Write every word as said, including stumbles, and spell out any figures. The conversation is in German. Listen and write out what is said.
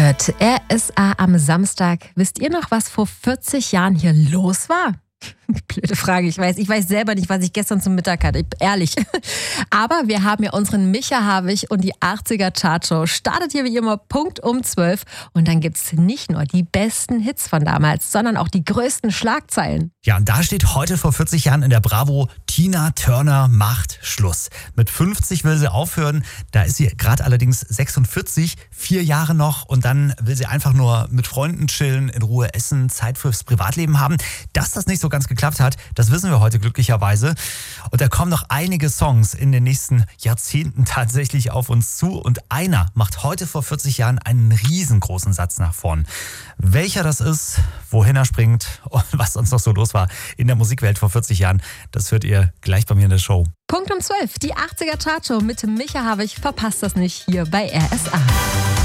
hört R S A am Samstag. Wisst ihr noch, was vor vierzig Jahren hier los war? Blöde Frage, ich weiß. Ich weiß selber nicht, was ich gestern zum Mittag hatte. Ich, ehrlich. Aber wir haben ja unseren Micha Havig und die achtziger Chartshow. Startet hier wie immer Punkt um zwölf. Und dann gibt's nicht nur die besten Hits von damals, sondern auch die größten Schlagzeilen. Ja, und da steht heute vor vierzig Jahren in der Bravo: Tina Turner macht Schluss. Mit fünfzig will sie aufhören. Da ist sie gerade allerdings sechsundvierzig, vier Jahre noch. Und dann will sie einfach nur mit Freunden chillen, in Ruhe essen, Zeit fürs Privatleben haben. Dass das nicht so ganz geklappt hat, das wissen wir heute glücklicherweise. Und da kommen noch einige Songs in den nächsten Jahrzehnten tatsächlich auf uns zu. Und einer macht heute vor vierzig Jahren einen riesengroßen Satz nach vorn. Welcher das ist, wohin er springt und was sonst noch so los war in der Musikwelt vor vierzig Jahren, das hört ihr gleich bei mir in der Show. Punkt um zwölf, die achtziger Chartshow mit Micha Havig. Verpasst das nicht hier bei R S A.